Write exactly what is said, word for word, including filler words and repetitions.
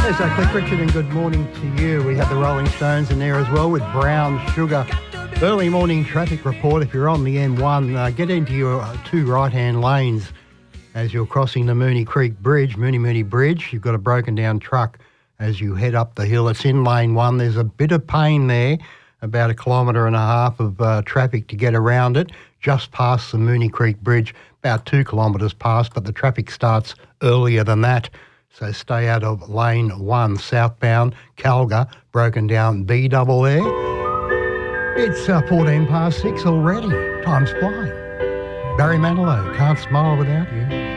Yes, uh, Cliff Richard, and good morning to you. We have the Rolling Stones in there as well with Brown Sugar. Early morning traffic report. If you're on the M one, uh, get into your uh, two right-hand lanes as you're crossing the Mooney Creek Bridge, Mooney Mooney Bridge. You've got a broken down truck as you head up the hill. It's in lane one. There's a bit of pain there, about a kilometre and a half of uh, traffic to get around it, just past the Mooney Creek Bridge, about two kilometres past, but the traffic starts earlier than that. So stay out of lane one, southbound, Calga, broken down B double there. It's uh, fourteen past six already. Time's flying. Barry Manilow, Can't Smile Without You.